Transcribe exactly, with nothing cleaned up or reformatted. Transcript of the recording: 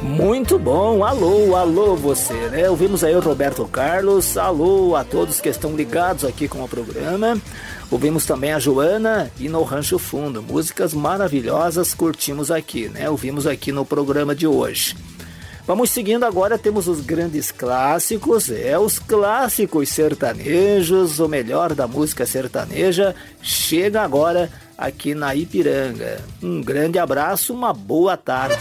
Muito bom, alô, alô você, né? Ouvimos aí o Roberto Carlos, alô a todos que estão ligados aqui com o programa. Ouvimos também a Joana e No Rancho Fundo, músicas maravilhosas, curtimos aqui, né? Ouvimos aqui no programa de hoje. Vamos seguindo agora, temos os grandes clássicos, é, os clássicos sertanejos, o melhor da música sertaneja, chega agora aqui na Ipiranga. Um grande abraço, uma boa tarde.